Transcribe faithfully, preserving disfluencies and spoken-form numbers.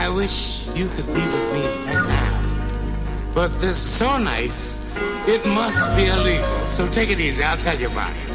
wish you could be with me right now. But this so nice, it must be illegal. So take it easy. I'll tell you about it.